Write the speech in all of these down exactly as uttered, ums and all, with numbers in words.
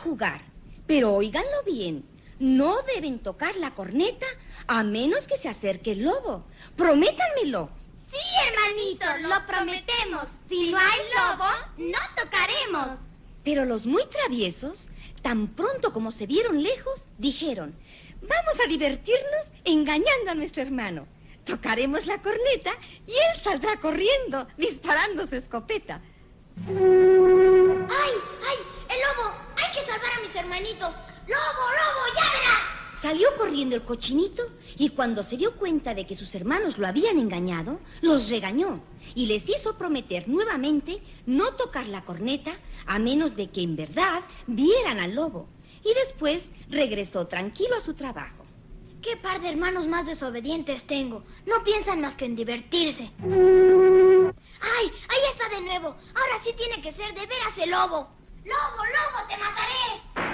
jugar, pero óiganlo bien. No deben tocar la corneta a menos que se acerque el lobo. Prométanmelo. Sí, hermanitos, lo prometemos. Si no hay lobo, no tocaremos. Pero los muy traviesos, tan pronto como se vieron lejos, dijeron: vamos a divertirnos engañando a nuestro hermano. Tocaremos la corneta y él saldrá corriendo, disparando su escopeta. ¡Ay, ay! ¡El lobo! ¡Hay que salvar a mis hermanitos! ¡Lobo, lobo, ya verás! Salió corriendo el cochinito y cuando se dio cuenta de que sus hermanos lo habían engañado, los regañó y les hizo prometer nuevamente no tocar la corneta a menos de que en verdad vieran al lobo. Y después regresó tranquilo a su trabajo. ¡Qué par de hermanos más desobedientes tengo! No piensan más que en divertirse. ¡Ay! ¡Ahí está de nuevo! Ahora sí tiene que ser de veras el lobo. ¡Lobo, lobo, te mataré!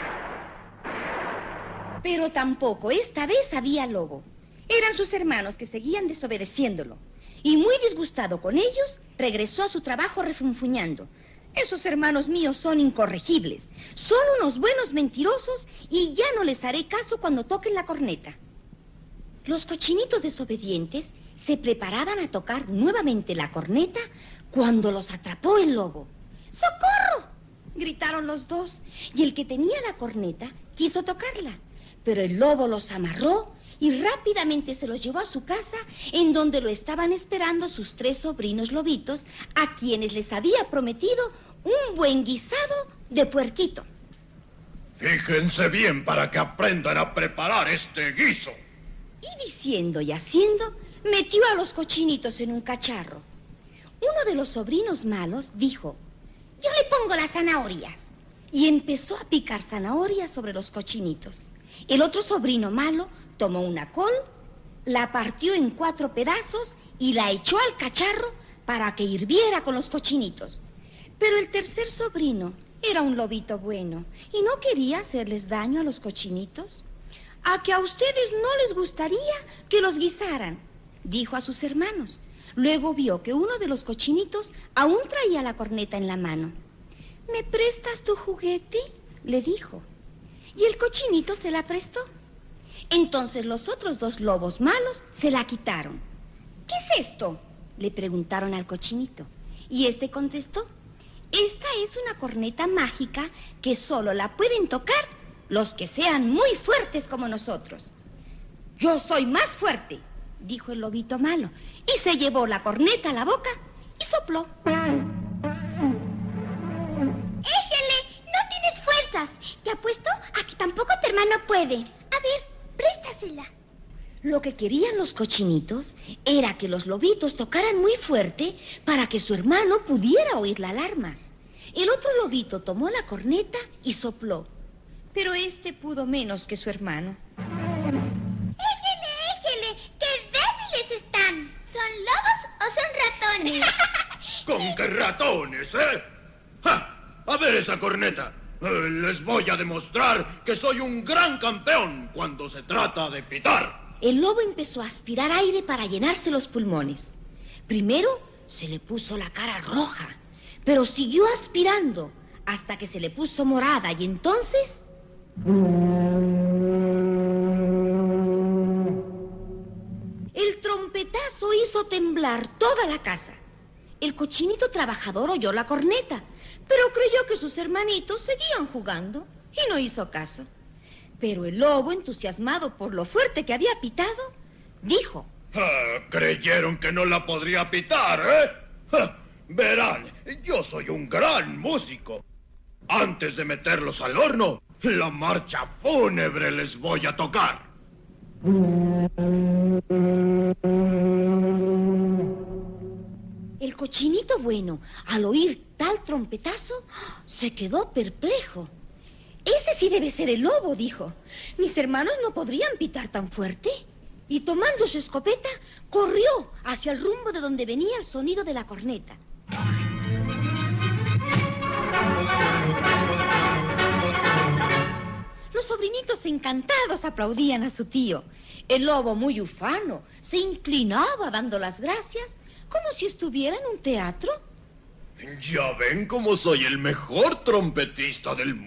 Pero tampoco esta vez había lobo. Eran sus hermanos que seguían desobedeciéndolo. Y muy disgustado con ellos, regresó a su trabajo refunfuñando. Esos hermanos míos son incorregibles. Son unos buenos mentirosos y ya no les haré caso cuando toquen la corneta. Los cochinitos desobedientes se preparaban a tocar nuevamente la corneta cuando los atrapó el lobo. ¡Socorro!, gritaron los dos, y el que tenía la corneta quiso tocarla. Pero el lobo los amarró y rápidamente se los llevó a su casa, en donde lo estaban esperando sus tres sobrinos lobitos, a quienes les había prometido un buen guisado de puerquito. Fíjense bien para que aprendan a preparar este guiso. Y diciendo y haciendo, metió a los cochinitos en un cacharro. Uno de los sobrinos malos dijo: yo le pongo las zanahorias. Y empezó a picar zanahorias sobre los cochinitos. El otro sobrino malo tomó una col, la partió en cuatro pedazos y la echó al cacharro para que hirviera con los cochinitos. Pero el tercer sobrino era un lobito bueno y no quería hacerles daño a los cochinitos. ¿A que a ustedes no les gustaría que los guisaran?, dijo a sus hermanos. Luego vio que uno de los cochinitos aún traía la corneta en la mano. ¿Me prestas tu juguete?, le dijo. Y el cochinito se la prestó. Entonces los otros dos lobos malos se la quitaron. ¿Qué es esto?, le preguntaron al cochinito. Y este contestó: esta es una corneta mágica que solo la pueden tocar los que sean muy fuertes como nosotros. Yo soy más fuerte, dijo el lobito malo, y se llevó la corneta a la boca y sopló. ¡Éjele! ¡No tienes fuerzas! Te apuesto a que tampoco tu hermano puede. A ver, préstasela. Lo que querían los cochinitos era que los lobitos tocaran muy fuerte para que su hermano pudiera oír la alarma. El otro lobito tomó la corneta y sopló, pero este pudo menos que su hermano. ¡Éjele, éjele! ¡Qué débiles están! ¿Son lobos o son ratones? ¿Con qué ratones, eh? ¡Ja! A ver esa corneta. Eh, les voy a demostrar que soy un gran campeón cuando se trata de pitar. El lobo empezó a aspirar aire para llenarse los pulmones. Primero se le puso la cara roja, pero siguió aspirando hasta que se le puso morada y entonces... el trompetazo hizo temblar toda la casa. El cochinito trabajador oyó la corneta, pero creyó que sus hermanitos seguían jugando y no hizo caso. Pero el lobo, entusiasmado por lo fuerte que había pitado, dijo: Ah, creyeron que no la podría pitar, ¿eh? Ja, verán, yo soy un gran músico. Antes de meterlos al horno, la marcha fúnebre les voy a tocar. El cochinito bueno, al oír tal trompetazo, se quedó perplejo. Ese sí debe ser el lobo, dijo. Mis hermanos no podrían pitar tan fuerte. Y tomando su escopeta, corrió hacia el rumbo de donde venía el sonido de la corneta. Los sobrinitos encantados aplaudían a su tío. El lobo, muy ufano, se inclinaba dando las gracias, como si estuviera en un teatro. Ya ven cómo soy el mejor trompetista del mundo.